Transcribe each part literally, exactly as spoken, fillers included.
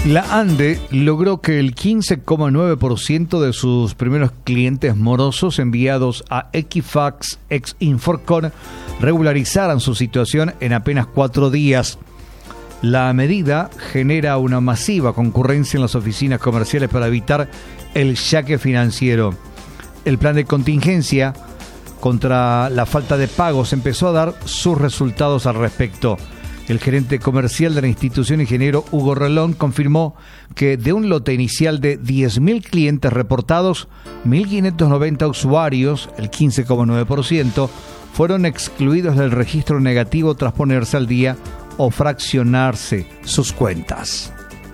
La ANDE logró que el quince coma nueve por ciento de sus primeros clientes morosos enviados a Equifax ex Inforcon regularizaran su situación en apenas cuatro días. La medida genera una masiva concurrencia en las oficinas comerciales para evitar el yaque financiero. El plan de contingencia contra la falta de pagos empezó a dar sus resultados al respecto. El gerente comercial de la institución, ingeniero Hugo Relón, confirmó que de un lote inicial de diez mil clientes reportados, mil quinientos noventa usuarios, el quince coma nueve por ciento, fueron excluidos del registro negativo tras ponerse al día o fraccionarse sus cuentas.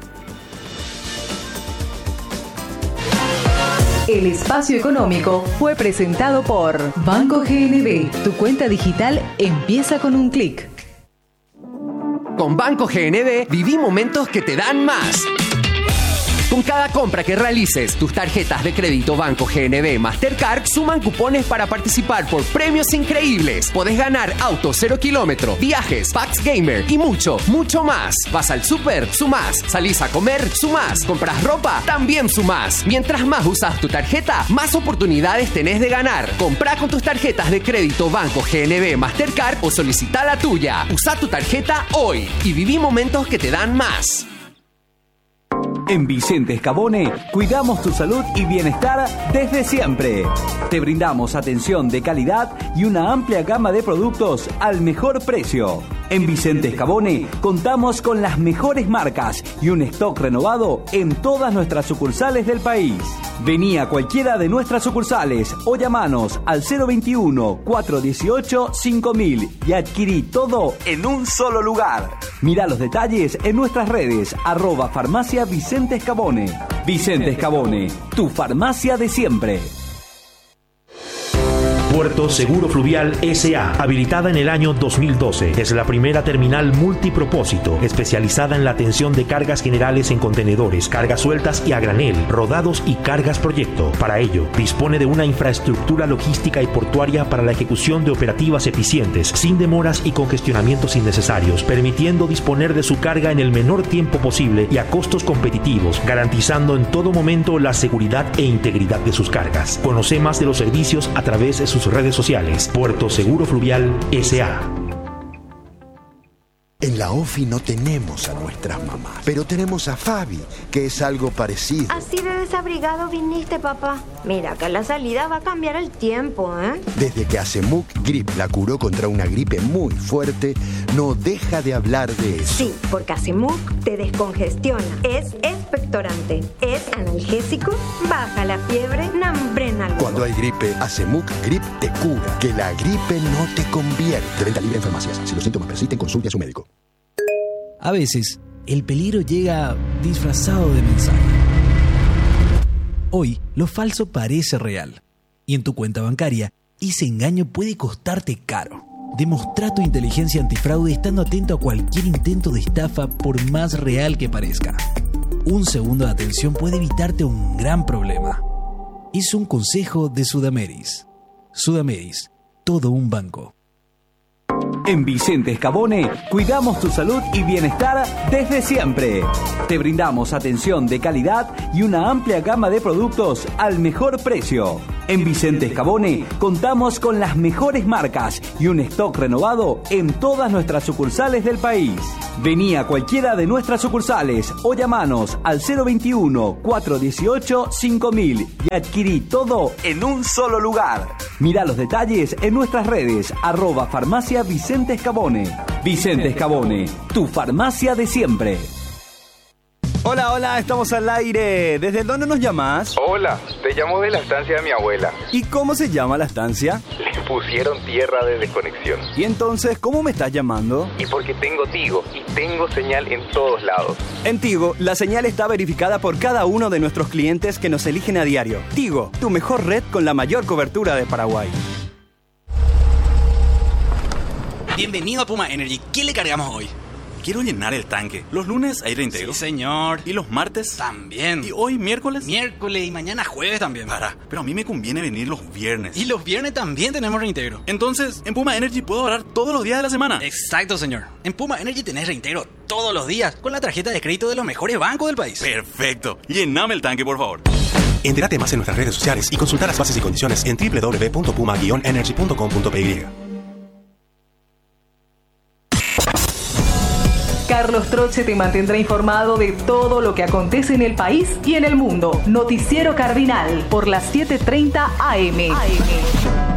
El espacio económico fue presentado por Banco G N B. Tu cuenta digital empieza con un clic. Con Banco G N B viví momentos que te dan más. Con cada compra que realices, tus tarjetas de crédito Banco G N B Mastercard suman cupones para participar por premios increíbles. Podés ganar autos cero kilómetro, viajes, packs gamer y mucho, mucho más. Vas al súper, sumás. Salís a comer, sumás. Compras ropa, también sumás. Mientras más usas tu tarjeta, más oportunidades tenés de ganar. Comprá con tus tarjetas de crédito Banco G N B Mastercard o solicita la tuya. Usá tu tarjeta hoy y viví momentos que te dan más. En Vicente Scabone cuidamos tu salud y bienestar desde siempre. Te brindamos atención de calidad y una amplia gama de productos al mejor precio. En Vicente Scabone contamos con las mejores marcas y un stock renovado en todas nuestras sucursales del país. Vení a cualquiera de nuestras sucursales o llamanos al cero veintiuno, cuatrocientos dieciocho, cinco mil y adquirí todo en un solo lugar. Mirá los detalles en nuestras redes, arroba farmacia Vicente Scabone. Vicente Scabone, tu farmacia de siempre. Puerto Seguro Fluvial S A, habilitada en el año dos mil doce. Es la primera terminal multipropósito, especializada en la atención de cargas generales en contenedores, cargas sueltas y a granel, rodados y cargas proyecto. Para ello, dispone de una infraestructura logística y portuaria para la ejecución de operativas eficientes, sin demoras y congestionamientos innecesarios, permitiendo disponer de su carga en el menor tiempo posible y a costos competitivos, garantizando en todo momento la seguridad e integridad de sus cargas. Conoce más de los servicios a través de sus redes sociales. Puerto Seguro Fluvial S A. En la OFI no tenemos a nuestras mamás, pero tenemos a Fabi, que es algo parecido. Así de desabrigado viniste, papá. Mira que la salida va a cambiar el tiempo, ¿eh? Desde que Acemuc Grip la curó contra una gripe muy fuerte, no deja de hablar de eso. Sí, porque Acemuc te descongestiona, es expectorante, es analgésico, baja la fiebre, nambrena al... Cuando hay gripe, Acemuc Grip te cura. Que la gripe no te convierte. De venta libre en farmacias. Si los síntomas persisten, consulte a su médico. A veces, el peligro llega disfrazado de mensaje. Hoy, lo falso parece real. Y en tu cuenta bancaria, ese engaño puede costarte caro. Demostrá tu inteligencia antifraude estando atento a cualquier intento de estafa, por más real que parezca. Un segundo de atención puede evitarte un gran problema. Es un consejo de Sudameris. Sudameris, todo un banco. En Vicente Scabone cuidamos tu salud y bienestar desde siempre. Te brindamos atención de calidad y una amplia gama de productos al mejor precio. En Vicente Scabone contamos con las mejores marcas y un stock renovado en todas nuestras sucursales del país. Vení a cualquiera de nuestras sucursales o llamanos al cero veintiuno, cuatrocientos dieciocho, cinco mil y adquirí todo en un solo lugar. Mirá los detalles en nuestras redes, arroba farmacia Vicente Scabone. Vicente Scabone, tu farmacia de siempre. Hola, hola, estamos al aire. ¿Desde dónde nos llamas? Hola, te llamo de la estancia de mi abuela. ¿Y cómo se llama la estancia? Le pusieron tierra de desconexión. ¿Y entonces cómo me estás llamando? Y porque tengo Tigo y tengo señal en todos lados. En Tigo, la señal está verificada por cada uno de nuestros clientes que nos eligen a diario. Tigo, tu mejor red con la mayor cobertura de Paraguay. Bienvenido a Puma Energy. ¿Qué le cargamos hoy? quiero llenar el tanque. Los lunes hay reintegro. Sí, señor. ¿Y los martes? También. ¿Y hoy miércoles? Miércoles y mañana jueves también. Para, pero a mí me conviene venir los viernes. Y los viernes también tenemos reintegro. Entonces, en Puma Energy puedo ahorrar todos los días de la semana. Exacto, señor. En Puma Energy tenés reintegro todos los días con la tarjeta de crédito de los mejores bancos del país. Perfecto. Llename el tanque, por favor. Entérate más en nuestras redes sociales y consulta las bases y condiciones en doble u doble u doble u punto puma guion energy punto com punto p y. Carlos Troche te mantendrá informado de todo lo que acontece en el país y en el mundo. Noticiero Cardinal por las siete treinta A M.